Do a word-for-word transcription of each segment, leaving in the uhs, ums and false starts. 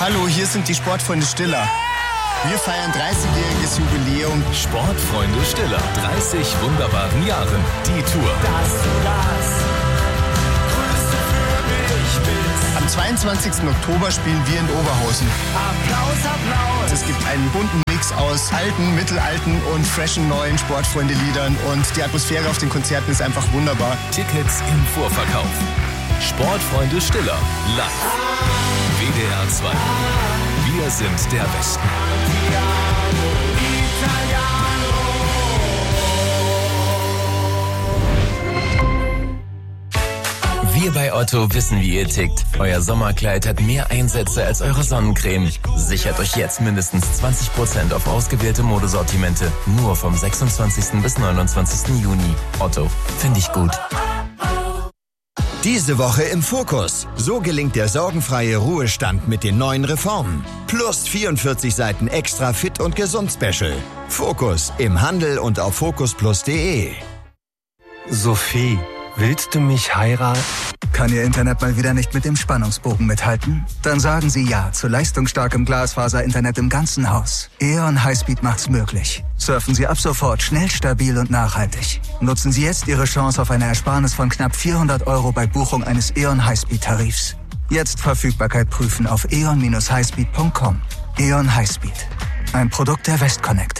Hallo, hier sind die Sportfreunde Stiller. Wir feiern dreißigjähriges Jubiläum. Sportfreunde Stiller. dreißig wunderbaren Jahren. Die Tour. Dass du das Größte für mich bist. Am zweiundzwanzigsten Oktober spielen wir in Oberhausen. Applaus, Applaus. Es gibt einen bunten Mix aus alten, mittelalten und freshen neuen Sportfreunde-Liedern. Und die Atmosphäre auf den Konzerten ist einfach wunderbar. Tickets im Vorverkauf. Sportfreunde Stiller. Live. W D R zwei. Wir sind der Westen. Wir bei Otto wissen, wie ihr tickt. Euer Sommerkleid hat mehr Einsätze als eure Sonnencreme. Sichert euch jetzt mindestens zwanzig Prozent auf ausgewählte Modesortimente. Nur vom sechsundzwanzigsten bis neunundzwanzigsten Juni. Otto, finde ich gut. Diese Woche im Fokus. So gelingt der sorgenfreie Ruhestand mit den neuen Reformen. Plus vierundvierzig Seiten extra Fit und Gesund Special. Fokus im Handel und auf fokus plus punkt de. Sophie, willst du mich heiraten? Kann Ihr Internet mal wieder nicht mit dem Spannungsbogen mithalten? Dann sagen Sie ja zu leistungsstarkem Glasfaser-Internet im ganzen Haus. E O N Highspeed macht's möglich. Surfen Sie ab sofort schnell, stabil und nachhaltig. Nutzen Sie jetzt Ihre Chance auf eine Ersparnis von knapp vierhundert Euro bei Buchung eines E O N Highspeed-Tarifs. Jetzt Verfügbarkeit prüfen auf e o n dash highspeed punkt com. E O N Highspeed. Ein Produkt der Westconnect.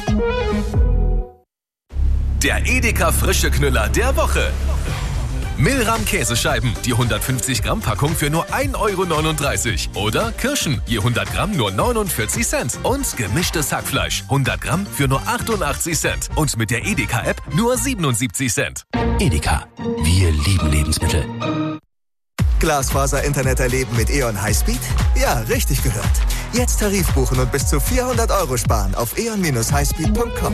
Der Edeka Frische Knüller der Woche. Milram Käsescheiben, die hundertfünfzig Gramm Packung für nur ein Euro neununddreißig. Oder Kirschen, je hundert Gramm nur neunundvierzig Cent. Und gemischtes Hackfleisch, hundert Gramm für nur achtundachtzig Cent. Und mit der Edeka-App nur siebenundsiebzig Cent. Edeka, wir lieben Lebensmittel. Glasfaser-Internet erleben mit E O N Highspeed? Ja, richtig gehört. Jetzt Tarif buchen und bis zu vierhundert Euro sparen auf e o n dash highspeed punkt com.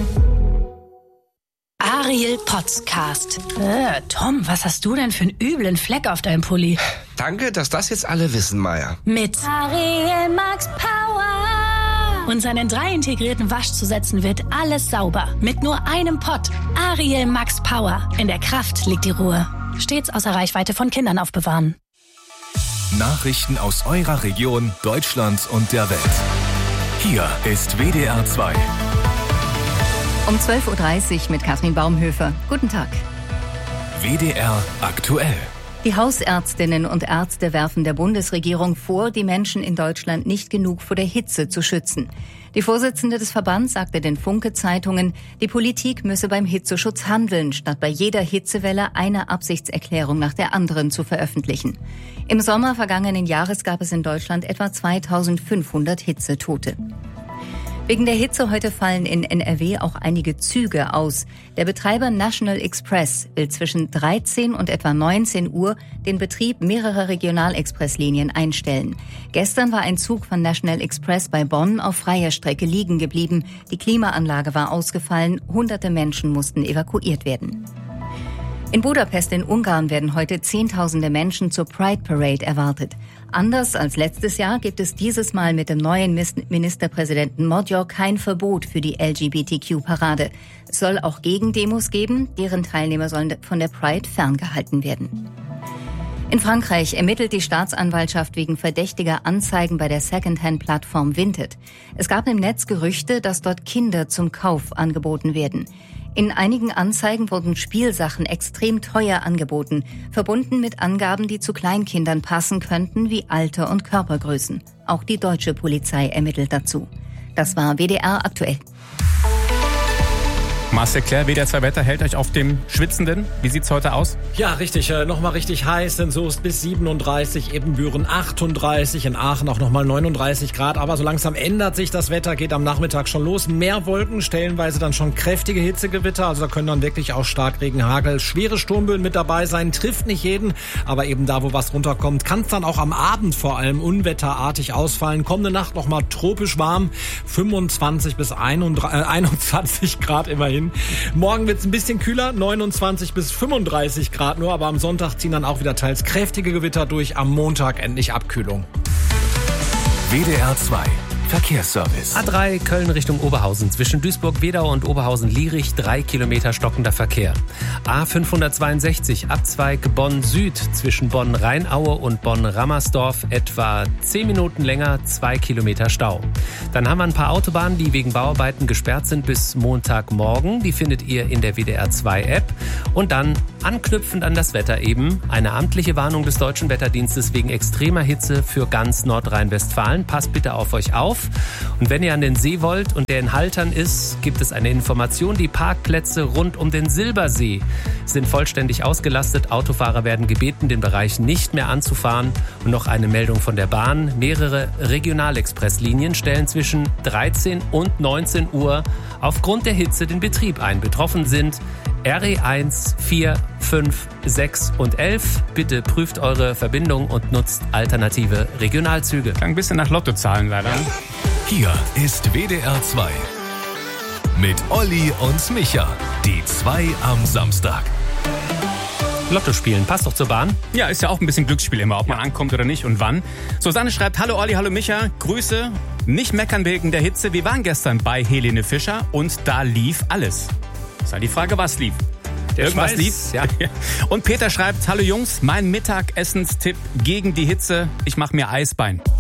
Ariel Podcast. Äh, Tom, was hast du denn für einen üblen Fleck auf deinem Pulli? Danke, dass das jetzt alle wissen, Maya. Mit Ariel Max Power. Und seinen drei integrierten Waschzusätzen wird alles sauber. Mit nur einem Pott. Ariel Max Power. In der Kraft liegt die Ruhe. Stets außer Reichweite von Kindern aufbewahren. Nachrichten aus eurer Region, Deutschland und der Welt. Hier ist W D R zwei. Um zwölf Uhr dreißig mit Katrin Baumhöfer. Guten Tag. W D R aktuell. Die Hausärztinnen und Ärzte werfen der Bundesregierung vor, die Menschen in Deutschland nicht genug vor der Hitze zu schützen. Die Vorsitzende des Verbands sagte den Funke-Zeitungen, die Politik müsse beim Hitzeschutz handeln, statt bei jeder Hitzewelle eine Absichtserklärung nach der anderen zu veröffentlichen. Im Sommer vergangenen Jahres gab es in Deutschland etwa zweitausendfünfhundert Hitzetote. Wegen der Hitze heute fallen in N R W auch einige Züge aus. Der Betreiber National Express will zwischen dreizehn und etwa neunzehn Uhr den Betrieb mehrerer Regionalexpresslinien einstellen. Gestern war ein Zug von National Express bei Bonn auf freier Strecke liegen geblieben. Die Klimaanlage war ausgefallen, hunderte Menschen mussten evakuiert werden. In Budapest in Ungarn werden heute Zehntausende Menschen zur Pride Parade erwartet. Anders als letztes Jahr gibt es dieses Mal mit dem neuen Ministerpräsidenten Magyar kein Verbot für die L G B T Q-Parade. Es soll auch Gegendemos geben, deren Teilnehmer sollen von der Pride ferngehalten werden. In Frankreich ermittelt die Staatsanwaltschaft wegen verdächtiger Anzeigen bei der Secondhand-Plattform Vinted. Es gab im Netz Gerüchte, dass dort Kinder zum Kauf angeboten werden. In einigen Anzeigen wurden Spielsachen extrem teuer angeboten, verbunden mit Angaben, die zu Kleinkindern passen könnten, wie Alter und Körpergrößen. Auch die deutsche Polizei ermittelt dazu. Das war W D R aktuell. Marcel Claire, W D R zwei Wetter hält euch auf dem Schwitzenden. Wie sieht's heute aus? Ja, richtig. Äh, nochmal richtig heiß. In Soest bis siebenunddreißig, Ebenbüren achtunddreißig, in Aachen auch nochmal neununddreißig Grad. Aber so langsam ändert sich das Wetter, geht am Nachmittag schon los. Mehr Wolken, stellenweise dann schon kräftige Hitzegewitter. Also da können dann wirklich auch Starkregen, Hagel, schwere Sturmböen mit dabei sein. Trifft nicht jeden, aber eben da, wo was runterkommt, kann es dann auch am Abend vor allem unwetterartig ausfallen. Kommende Nacht nochmal tropisch warm. fünfundzwanzig bis einundzwanzig Grad immerhin. Morgen wird es ein bisschen kühler, neunundzwanzig bis fünfunddreißig Grad nur, aber am Sonntag ziehen dann auch wieder teils kräftige Gewitter durch, am Montag endlich Abkühlung. W D R zwei. Verkehrsservice. A drei Köln Richtung Oberhausen. Zwischen Duisburg-Wedau und Oberhausen-Lierich drei Kilometer stockender Verkehr. A fünfhundertzweiundsechzig Abzweig Bonn-Süd zwischen Bonn-Rheinaue und Bonn-Rammersdorf etwa zehn Minuten länger, zwei Kilometer Stau. Dann haben wir ein paar Autobahnen, die wegen Bauarbeiten gesperrt sind bis Montagmorgen. Die findet ihr in der W D R zwei App. Und dann, anknüpfend an das Wetter eben, eine amtliche Warnung des Deutschen Wetterdienstes wegen extremer Hitze für ganz Nordrhein-Westfalen. Passt bitte auf euch auf. Und wenn ihr an den See wollt und der in Haltern ist, gibt es eine Information. Die Parkplätze rund um den Silbersee sind vollständig ausgelastet. Autofahrer werden gebeten, den Bereich nicht mehr anzufahren. Und noch eine Meldung von der Bahn. Mehrere Regionalexpresslinien stellen zwischen dreizehn und neunzehn Uhr aufgrund der Hitze den Betrieb ein. Betroffen sind R E eins, vier, fünf, sechs und elf. Bitte prüft eure Verbindung und nutzt alternative Regionalzüge. Klang ein bisschen nach Lottozahlen leider. Hier ist W D R zwei. Mit Olli und Micha. Die zwei am Samstag. Lotto spielen, passt doch zur Bahn. Ja, ist ja auch ein bisschen Glücksspiel immer, ob man ankommt oder nicht und wann. Susanne schreibt, hallo Olli, hallo Micha, Grüße. Nicht meckern wegen der Hitze. Wir waren gestern bei Helene Fischer und da lief alles. Ist halt die Frage, was lief. Der Irgendwas Schweiß, lief. ja. Und Peter schreibt, hallo Jungs, mein Mittagessenstipp gegen die Hitze. Ich mache mir Eisbein.